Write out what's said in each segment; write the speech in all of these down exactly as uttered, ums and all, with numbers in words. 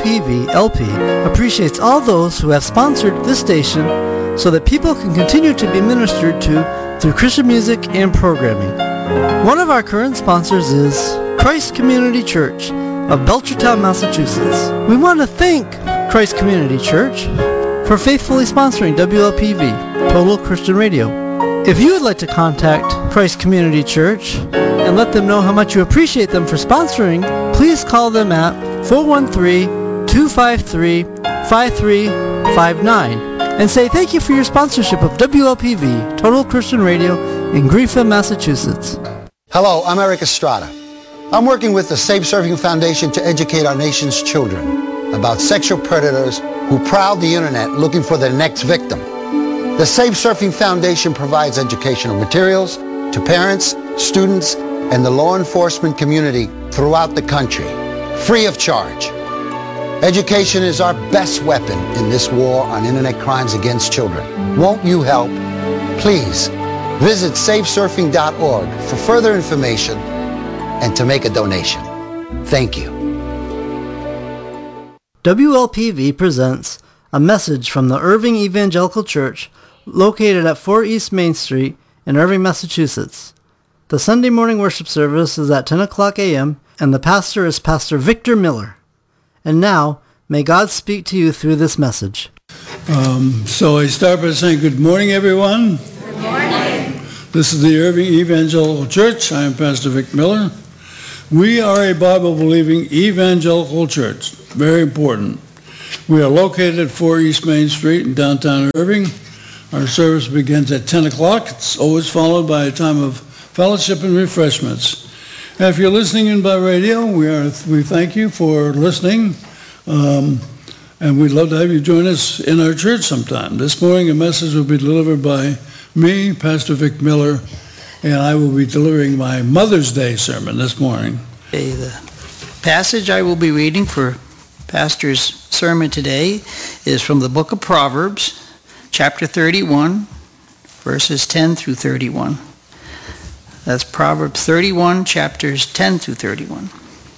P V L P appreciates all those who have sponsored this station so that people can continue to be ministered to through Christian music and programming. One of our current sponsors is Christ Community Church of Belchertown, Massachusetts. We want to thank Christ Community Church for faithfully sponsoring W L P V, Total Christian Radio. If you would like to contact Christ Community Church and let them know how much you appreciate them for sponsoring, please call them at four one three, two five three, five three five nine and say thank you for your sponsorship of W L P V, Total Christian Radio in Greenfield, Massachusetts. Hello, I'm Eric Estrada. I'm working with the Safe Surfing Foundation to educate our nation's children about sexual predators who prowl the internet looking for their next victim. The Safe Surfing Foundation provides educational materials to parents, students, and the law enforcement community throughout the country, free of charge. Education is our best weapon in this war on internet crimes against children. Won't you help? Please visit safe surfing dot org for further information and to make a donation. Thank you. W L P V presents a message from the Irving Evangelical Church located at four East Main Street in Irving, Massachusetts. The Sunday morning worship service is at ten o'clock a.m. and the pastor is Pastor Victor Miller. And now, may God speak to you through this message. Um, so I start by saying good morning, everyone. Good morning. This is the Irving Evangelical Church. I am Pastor Vic Miller. We are a Bible-believing evangelical church. Very important. We are located at four East Main Street in downtown Irving. Our service begins at ten o'clock. It's always followed by a time of fellowship and refreshments. And if you're listening in by radio, we are we thank you for listening. Um, and we'd love to have you join us in our church sometime. This morning a message will be delivered by me, Pastor Vic Miller, and I will be delivering my Mother's Day sermon this morning. Okay, the passage I will be reading for Pastor's sermon today is from the book of Proverbs, chapter thirty-one, verses ten through thirty-one. That's Proverbs thirty-one, chapters ten through thirty-one.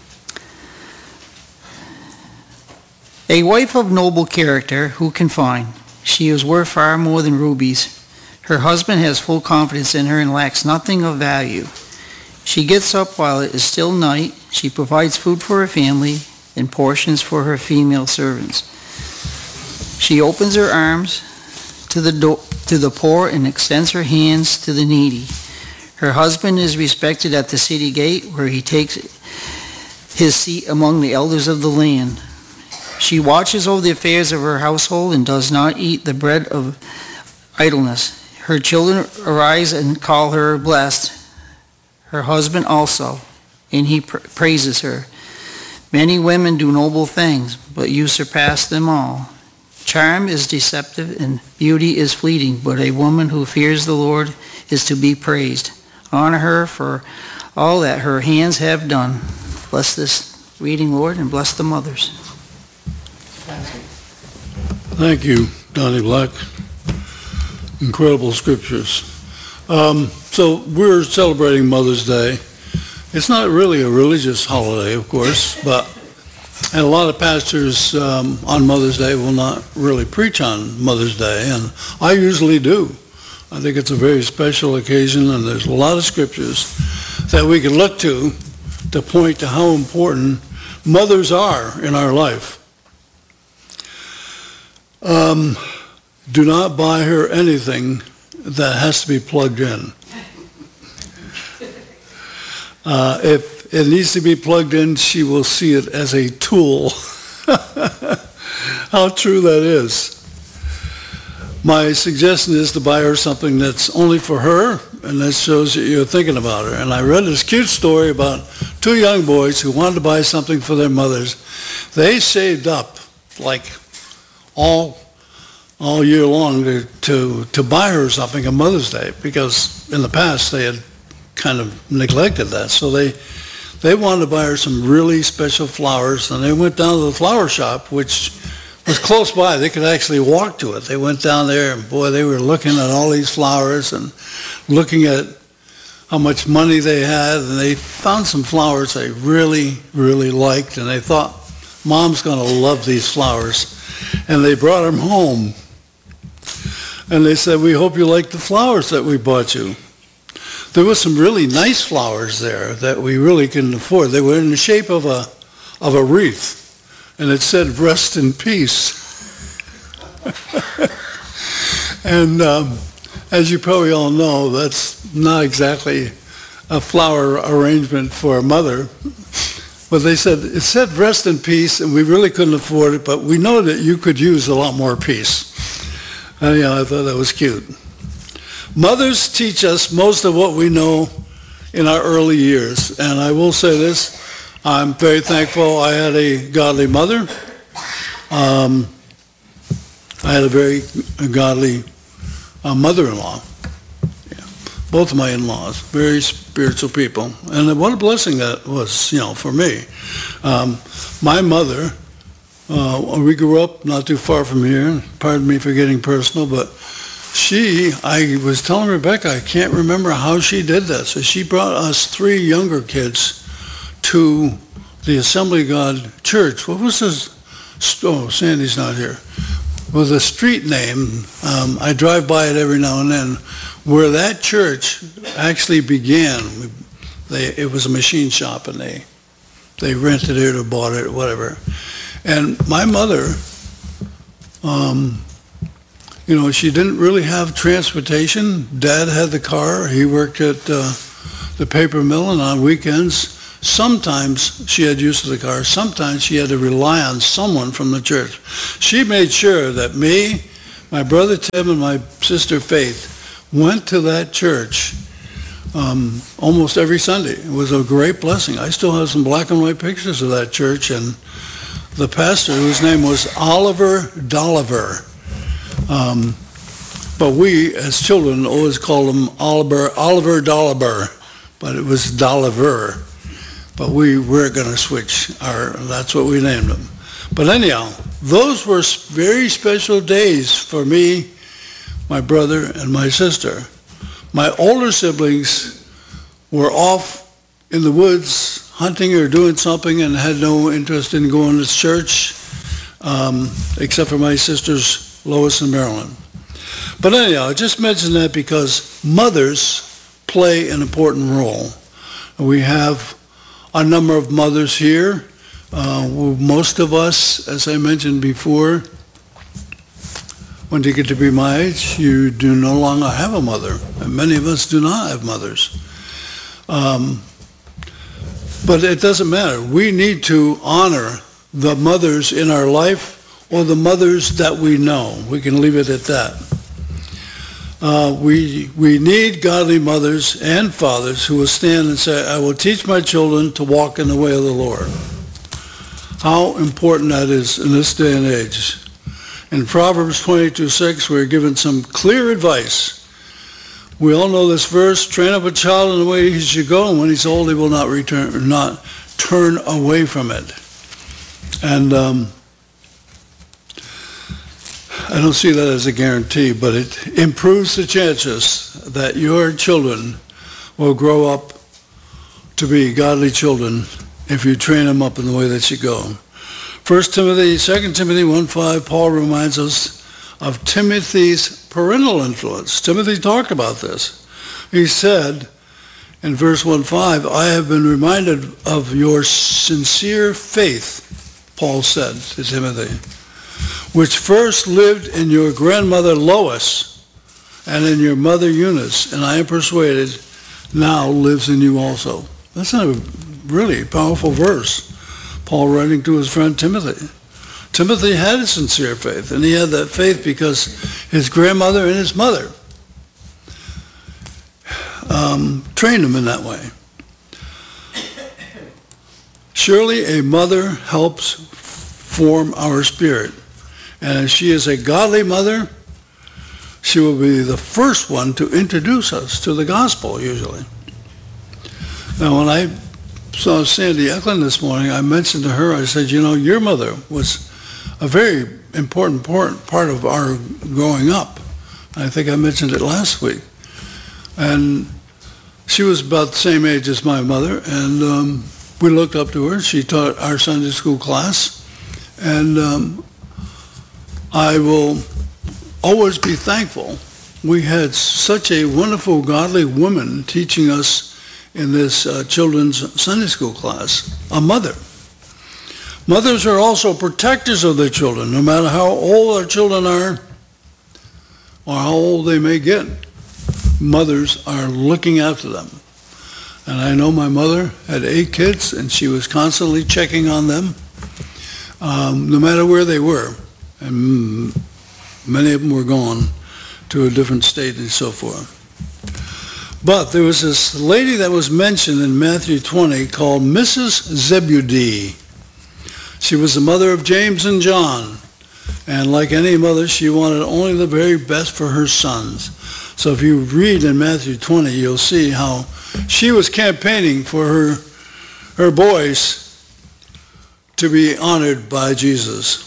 A wife of noble character, who can find? She is worth far more than rubies. Her husband has full confidence in her and lacks nothing of value. She gets up while it is still night. She provides food for her family and portions for her female servants. She opens her arms to the do- to the poor and extends her hands to the needy. Her husband is respected at the city gate, where he takes his seat among the elders of the land. She watches over the affairs of her household and does not eat the bread of idleness. Her children arise and call her blessed, her husband also, and he pra- praises her. Many women do noble things, but you surpass them all. Charm is deceptive and beauty is fleeting, but a woman who fears the Lord is to be praised. Honor her for all that her hands have done. Bless this reading, Lord, and bless the mothers. Thank you, Donnie Black. Incredible scriptures. Um, so we're celebrating Mother's Day. It's not really a religious holiday, of course, but and a lot of pastors um, on Mother's Day will not really preach on Mother's Day, and I usually do. I think it's a very special occasion, and there's a lot of scriptures that we can look to to point to how important mothers are in our life. Um, do not buy her anything that has to be plugged in. Uh, if it needs to be plugged in, she will see it as a tool. How true that is. My suggestion is to buy her something that's only for her, and that shows that you're thinking about her. And I read this cute story about two young boys who wanted to buy something for their mothers. They saved up like all all year long to, to, to buy her something on Mother's Day, because in the past they had kind of neglected that. So they they wanted to buy her some really special flowers, and they went down to the flower shop, which was close by. They could actually walk to it. They went down there, and boy, they were looking at all these flowers and looking at how much money they had, and they found some flowers they really, really liked, and they thought Mom's going to love these flowers. And they brought them home. And they said, we hope you like the flowers that we bought you. There was some really nice flowers there that we really couldn't afford. They were in the shape of a of a wreath, and it said, rest in peace. And um, as you probably all know, that's not exactly a flower arrangement for a mother. But they said, it said rest in peace, and we really couldn't afford it, but we know that you could use a lot more peace. And, you know, I thought that was cute. Mothers teach us most of what we know in our early years. And I will say this, I'm very thankful I had a godly mother. Um, I had a very godly uh, mother-in-law. Yeah. Both of my in-laws, very spiritual people. And what a blessing that was, you know, for me. Um, my mother, uh, we grew up not too far from here. Pardon me for getting personal, but She, I was telling Rebecca, I can't remember how she did this. So she brought us three younger kids to the Assembly of God Church. What was this? Oh, Sandy's not here. Well, the street name, um, I drive by it every now and then, where that church actually began. They, it was a machine shop, and they they rented it or bought it or whatever. And my mother, um, you know, she didn't really have transportation. Dad had the car. He worked at uh, the paper mill, and on weekends, sometimes she had use of the car. Sometimes she had to rely on someone from the church. She made sure that me, my brother Tim, and my sister Faith went to that church um, almost every Sunday. It was a great blessing. I still have some black and white pictures of that church, and the pastor, whose name was Oliver Dolliver. Um, but we, as children, always called him Oliver, Oliver Dolliver, but it was Dolliver. But we were going to switch our, that's what we named him. But anyhow, those were very special days for me, my brother, and my sister. My older siblings were off in the woods hunting or doing something and had no interest in going to church, um, except for my sisters, Lois and Marilyn. But anyhow, I just mentioned that because mothers play an important role. We have a number of mothers here. Uh, most of us, as I mentioned before, when you get to be my age, you do no longer have a mother. And many of us do not have mothers. Um, but it doesn't matter. We need to honor the mothers in our life or the mothers that we know. We can leave it at that. Uh, we we need godly mothers and fathers who will stand and say, I will teach my children to walk in the way of the Lord. How important that is in this day and age. In Proverbs twenty-two six, we're given some clear advice. We all know this verse, train up a child in the way he should go, and when he's old, he will not return, not turn away from it. And um, I don't see that as a guarantee, but it improves the chances that your children will grow up to be godly children if you train them up in the way they should go. First Timothy, Second Timothy one five, Paul reminds us of Timothy's parental influence. Timothy talked about this. He said in verse one five, I have been reminded of your sincere faith, Paul said to Timothy, which first lived in your grandmother Lois and in your mother Eunice, and I am persuaded now lives in you also. That's a really powerful verse. Paul writing to his friend Timothy. Timothy had a sincere faith, and he had that faith because his grandmother and his mother um, trained him in that way. Surely a mother helps form our spirit. And if she is a godly mother, she will be the first one to introduce us to the gospel, usually. Now, when I saw Sandy Eklund this morning, I mentioned to her, I said, you know, your mother was a very important part of our growing up. I think I mentioned it last week. And she was about the same age as my mother, and um, we looked up to her. She taught our Sunday school class. And um, I will always be thankful. We had such a wonderful, godly woman teaching us in this uh, children's Sunday school class, a mother. Mothers are also protectors of their children, no matter how old our children are or how old they may get. Mothers are looking after them. And I know my mother had eight kids, and she was constantly checking on them, um, no matter where they were. And many of them were gone to a different state and so forth. But there was this lady that was mentioned in Matthew twenty called Missus Zebedee. She was the mother of James and John. And like any mother, she wanted only the very best for her sons. So if you read in Matthew twenty, you'll see how she was campaigning for her, her boys to be honored by Jesus.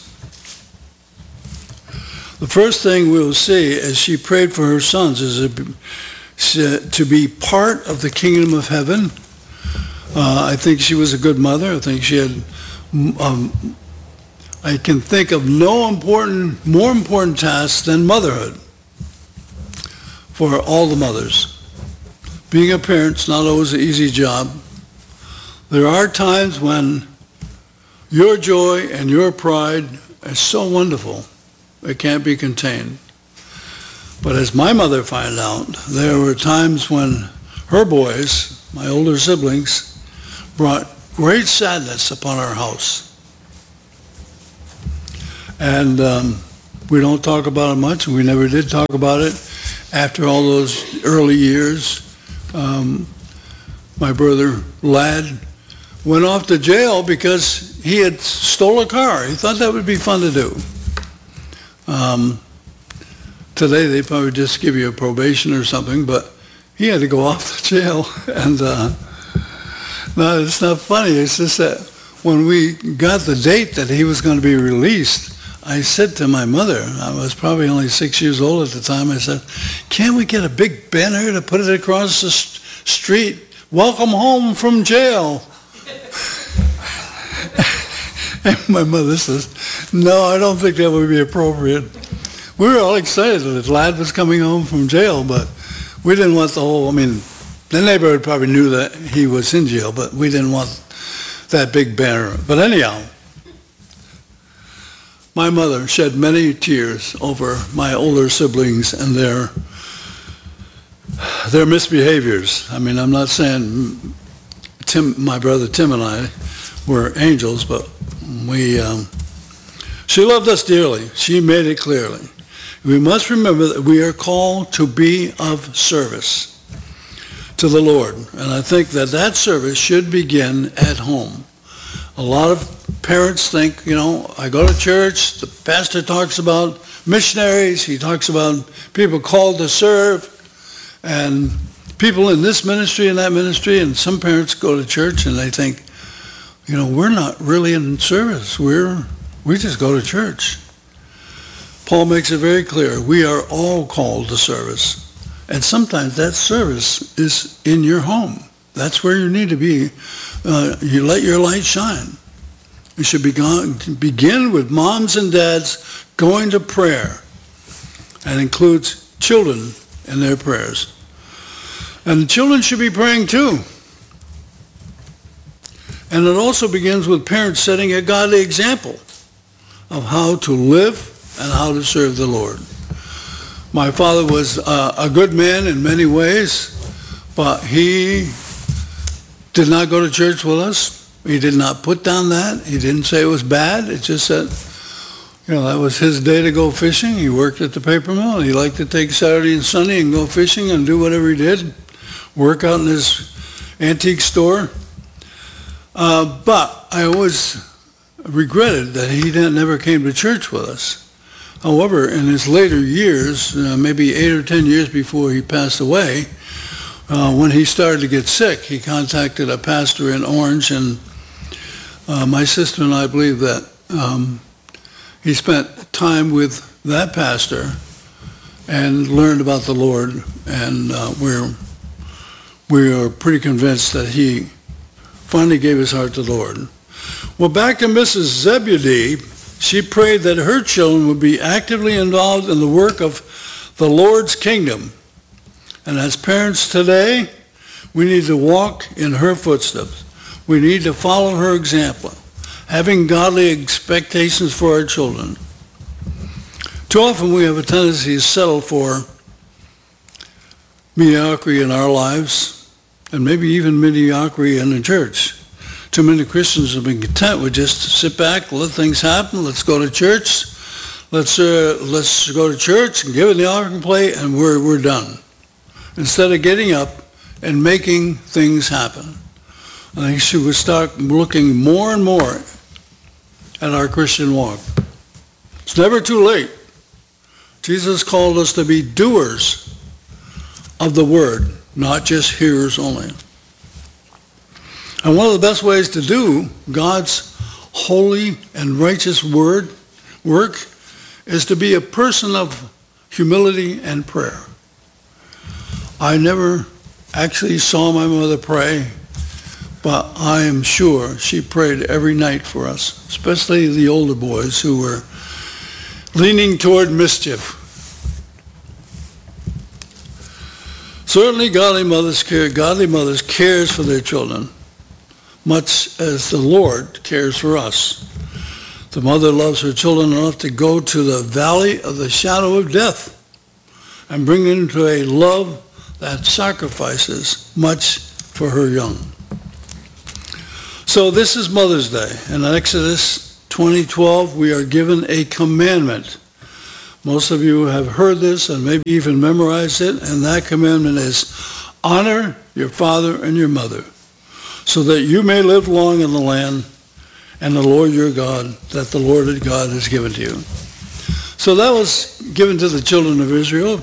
The first thing we'll see as she prayed for her sons is to be part of the kingdom of heaven. Uh, I think she was a good mother. I think she had, um, I can think of no important, more important task than motherhood for all the mothers. Being a parent's not always an easy job. There are times when your joy and your pride is so wonderful, it can't be contained. But as my mother found out, there were times when her boys, my older siblings, brought great sadness upon our house. And um, we don't talk about it much, and we never did talk about it. After all those early years, um, my brother Lad went off to jail because he had stole a car. He thought that would be fun to do. Um, today they probably just give you a probation or something, but he had to go off to jail. And uh, no, it's not funny. It's just that when we got the date that he was going to be released, I said to my mother, I was probably only six years old at the time, I said, can't we get a big banner to put it across the st- street? Welcome home from jail. And my mother says, no, I don't think that would be appropriate. We were all excited that Lad was coming home from jail, but we didn't want the whole, I mean, the neighborhood probably knew that he was in jail, but we didn't want that big banner. But anyhow, my mother shed many tears over my older siblings and their their misbehaviors. I mean, I'm not saying Tim, my brother Tim and I were angels, but we, um, she loved us dearly. She made it clearly. We must remember that we are called to be of service to the Lord. And I think that that service should begin at home. A lot of parents think, you know, I go to church, the pastor talks about missionaries, he talks about people called to serve, and people in this ministry and that ministry, and some parents go to church and they think, you know, we're not really in service. We're, we just go to church. Paul makes it very clear. We are all called to service. And sometimes that service is in your home. That's where you need to be. Uh, you let your light shine. You should begin, begin with moms and dads going to prayer. That includes children in their prayers. And the children should be praying too. And it also begins with parents setting a godly example of how to live and how to serve the Lord. My father was uh, a good man in many ways, but he did not go to church with us. He did not put down that. He didn't say it was bad. It just said, you know, that was his day to go fishing. He worked at the paper mill. He liked to take Saturday and Sunday and go fishing and do whatever he did, work out in his antique store. Uh, but I always regretted that he didn't, never came to church with us. However, in his later years, uh, maybe eight or ten years before he passed away, uh, when he started to get sick, he contacted a pastor in Orange, and uh, my sister and I believe that um, he spent time with that pastor and learned about the Lord, and uh, we're we are pretty convinced that he finally gave his heart to the Lord. Well, back to Missus Zebedee. She prayed that her children would be actively involved in the work of the Lord's kingdom. And as parents today, we need to walk in her footsteps. We need to follow her example, having godly expectations for our children. Too often we have a tendency to settle for mediocrity in our lives, and maybe even mediocrity in the church. Too many Christians have been content with just sit back, let things happen, let's go to church, let's uh, let's go to church and give it the offering plate, and we're we're done. Instead of getting up and making things happen. I think she would start looking more and more at our Christian walk. It's never too late. Jesus called us to be doers of the word, not just hearers only. And one of the best ways to do God's holy and righteous word work is to be a person of humility and prayer. I never actually saw my mother pray, but I am sure she prayed every night for us, especially the older boys who were leaning toward mischief. Certainly godly mothers care, godly mothers cares for their children, much as the Lord cares for us. The mother loves her children enough to go to the valley of the shadow of death and bring them into a love that sacrifices much for her young. So this is Mother's Day. In Exodus twenty twelve, we are given a commandment. Most of you have heard this and maybe even memorized it, and that commandment is, honor your father and your mother, so that you may live long in the land and the Lord your God, that the Lord God has given to you. So that was given to the children of Israel.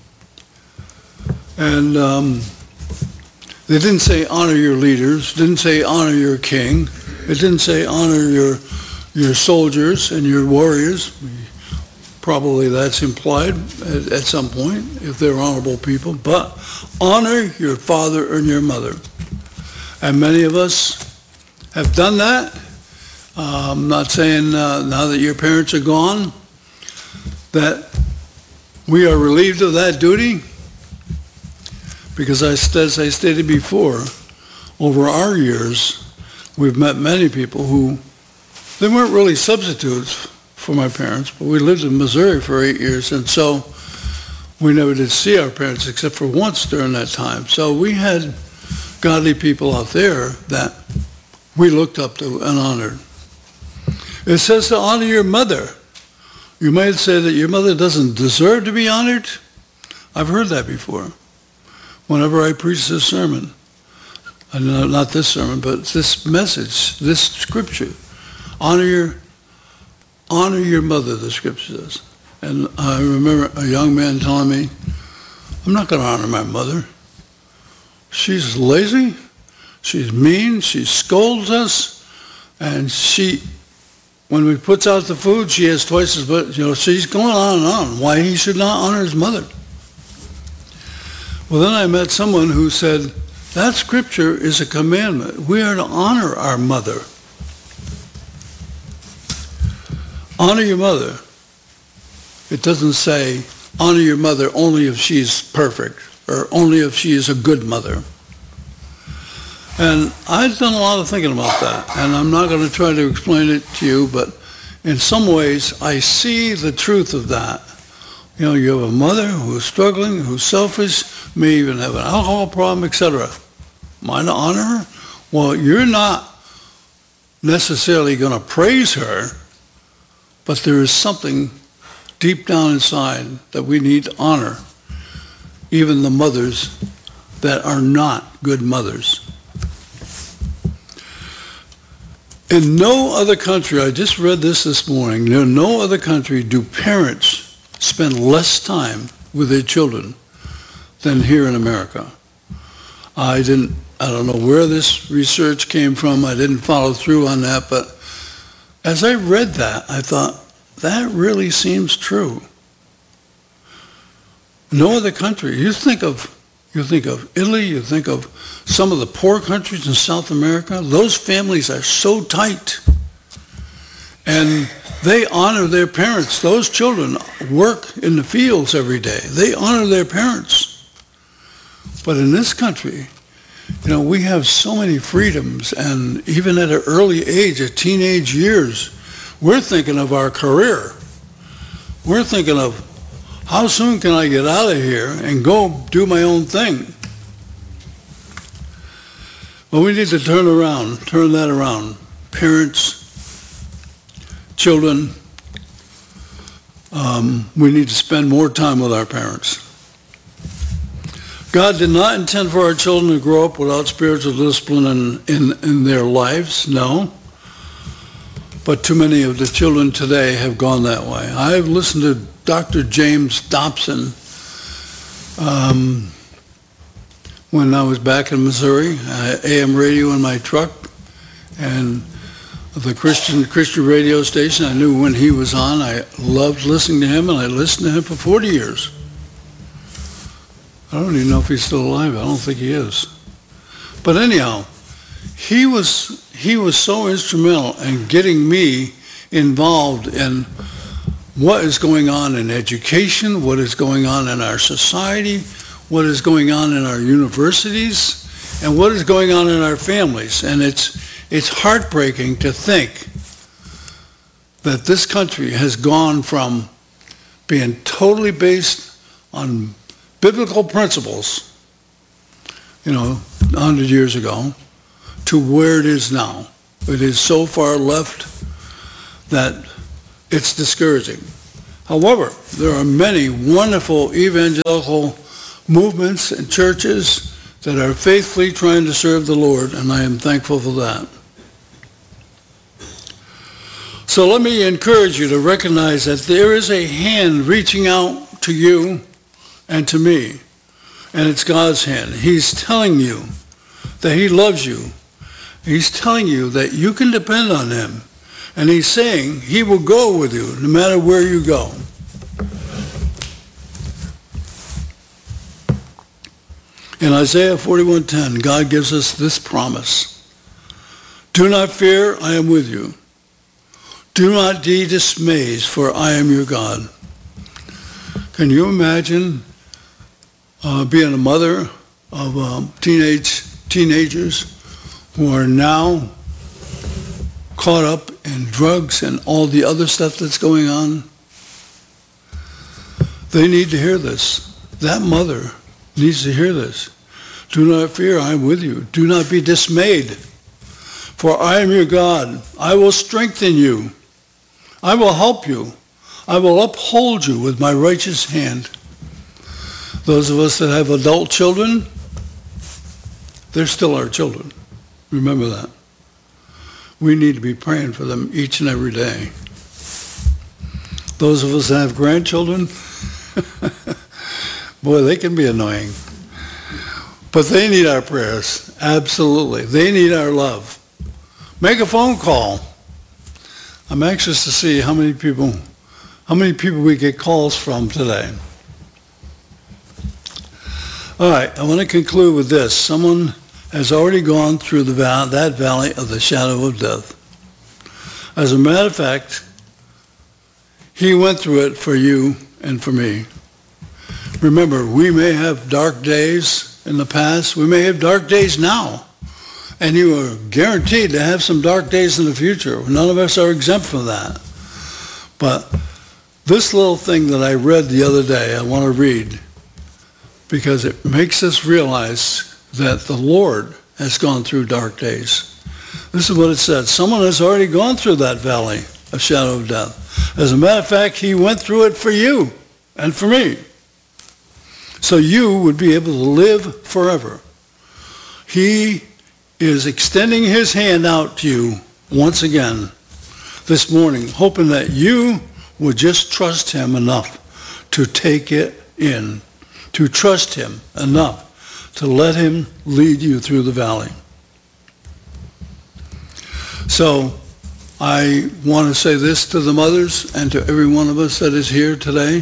And um, they didn't say honor your leaders, didn't say honor your king. It didn't say honor your your soldiers and your warriors. Probably that's implied at, at some point, if they're honorable people. But honor your father and your mother. And many of us have done that. Uh, I'm not saying uh, now that your parents are gone that we are relieved of that duty, because as I stated before, over our years, we've met many people who, they weren't really substitutes for my parents, but we lived in Missouri for eight years, and so we never did see our parents except for once during that time. So we had godly people out there that we looked up to and honored. It says to honor your mother. You might say that your mother doesn't deserve to be honored. I've heard that before. Whenever I preach this sermon, and not this sermon, but this message, this scripture, honor your honor your mother, the scripture says. And I remember a young man telling me, I'm not going to honor my mother. She's lazy, she's mean, she scolds us, and she, when we puts out the food, she has twice as much, you know, she's going on and on. Why he should not honor his mother? Well, then I met someone who said, that scripture is a commandment. We are to honor our mother. Honor your mother. It doesn't say honor your mother only if she's perfect or only if she is a good mother. And I've done a lot of thinking about that, and I'm not going to try to explain it to you, but in some ways I see the truth of that. You know, you have a mother who's struggling, who's selfish, may even have an alcohol problem, et cetera. Am I to honor her? Well, you're not necessarily going to praise her, but there is something deep down inside that we need to honor, even the mothers that are not good mothers. In no other country, I just read this this morning, in no other country do parents spend less time with their children than here in America. I didn't, I don't know where this research came from. I didn't follow through on that, but as I read that, I thought, that really seems true. No other country. You think of, you think of Italy, you think of some of the poor countries in South America, those families are so tight. And they honor their parents. Those children work in the fields every day. They honor their parents. But in this country, you know, we have so many freedoms, and even at an early age, at teenage years, we're thinking of our career. We're thinking of how soon can I get out of here and go do my own thing? Well, we need to turn around, turn that around. Parents, children, um, we need to spend more time with our parents. God did not intend for our children to grow up without spiritual discipline in, in, in their lives, no. But too many of the children today have gone that way. I've listened to Doctor James Dobson um, when I was back in Missouri. I had A M radio in my truck, and the Christian Christian radio station, I knew when he was on. I loved listening to him, and I listened to him for forty years. I don't even know if he's still alive. I don't think he is. But anyhow, he was he was so instrumental in getting me involved in what is going on in education, what is going on in our society, what is going on in our universities, and what is going on in our families. And it's it's heartbreaking to think that this country has gone from being totally based on biblical principles, you know, a hundred years ago, to where it is now. It is so far left that it's discouraging. However, there are many wonderful evangelical movements and churches that are faithfully trying to serve the Lord, and I am thankful for that. So let me encourage you to recognize that there is a hand reaching out to you and to me, and it's God's hand. He's telling you that he loves you. He's telling you that you can depend on him, and he's saying he will go with you no matter where you go. In Isaiah forty-one ten, God gives us this promise: do not fear, I am with you. Do not be dismayed, for I am your God. Can you imagine uh, being a mother of um, teenage teenagers who are now caught up in drugs and all the other stuff that's going on? They need to hear this. That mother needs to hear this. Do not fear, I am with you. Do not be dismayed, for I am your God. I will strengthen you. I will help you. I will uphold you with my righteous hand. Those of us that have adult children, they're still our children. Remember that. We need to be praying for them each and every day. Those of us that have grandchildren, boy, they can be annoying. But they need our prayers, absolutely. They need our love. Make a phone call. I'm anxious to see how many people, how many people we get calls from today. All right, I want to conclude with this. Someone has already gone through the val- that valley of the shadow of death. As a matter of fact, he went through it for you and for me. Remember, we may have dark days in the past. We may have dark days now. And you are guaranteed to have some dark days in the future. None of us are exempt from that. But this little thing that I read the other day, I want to read, because it makes us realize that the Lord has gone through dark days. This is what it said. Someone has already gone through that valley of shadow of death. As a matter of fact, he went through it for you and for me. So you would be able to live forever. He is extending his hand out to you once again this morning, hoping that you would just trust him enough to take it in, to trust him enough to let him lead you through the valley. So I want to say this to the mothers and to every one of us that is here today.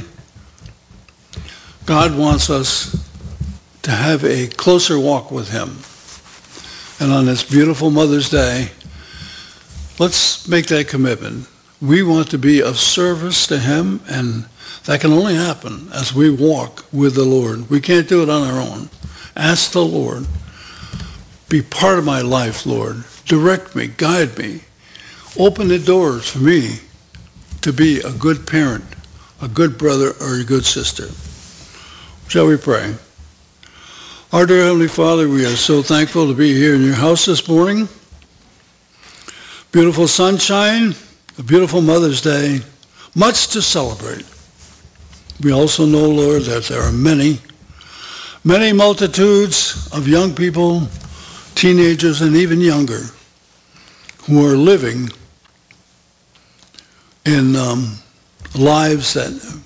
God wants us to have a closer walk with him. And on this beautiful Mother's Day, let's make that commitment. We want to be of service to him, and that can only happen as we walk with the Lord. We can't do it on our own. Ask the Lord, be part of my life, Lord. Direct me, guide me. Open the doors for me to be a good parent, a good brother, or a good sister. Shall we pray? Our dear Heavenly Father, we are so thankful to be here in your house this morning. Beautiful sunshine, a beautiful Mother's Day, much to celebrate. We also know, Lord, that there are many, many multitudes of young people, teenagers, and even younger who are living in um, lives that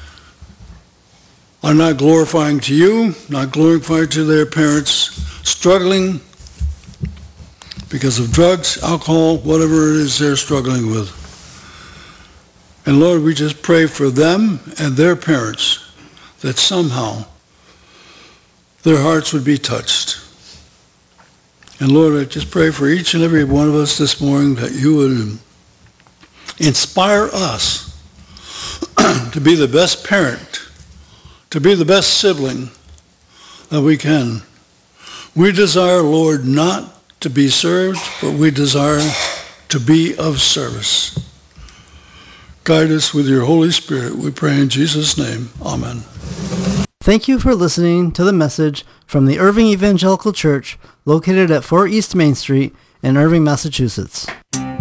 are not glorifying to you, not glorifying to their parents, struggling because of drugs, alcohol, whatever it is they're struggling with. And Lord, we just pray for them and their parents that somehow their hearts would be touched. And Lord, I just pray for each and every one of us this morning that you would inspire us to be the best parent, to be the best sibling that we can. We desire, Lord, not to be served, but we desire to be of service. Guide us with your Holy Spirit, we pray in Jesus' name. Amen. Thank you for listening to the message from the Irving Evangelical Church located at four East Main Street in Irving, Massachusetts.